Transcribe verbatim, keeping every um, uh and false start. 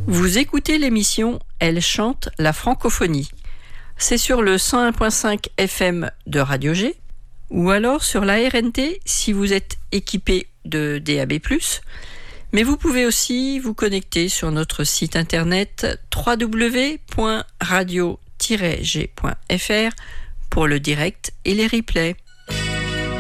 Vous écoutez l'émission Elle chante la francophonie. C'est sur le cent un virgule cinq F M de Radio G ou alors sur la R N T si vous êtes équipé de D A B plus. Mais vous pouvez aussi vous connecter sur notre site internet w w w point radio tiret g point f r pour le direct et les replays.